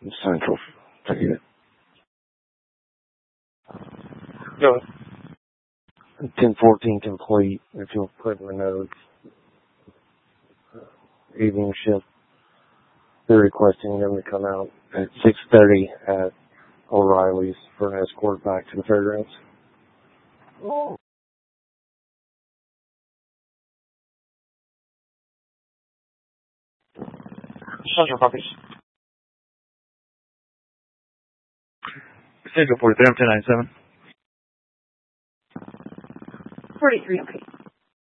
Central. Take it. Go ahead. 1014 complete. If you'll put in the notes. Evening shift. They're requesting them to come out at 6:30 at O'Reilly's for an escort back to the fairgrounds. Oh. Central copies. Central 43, I'm 1097. 43, okay.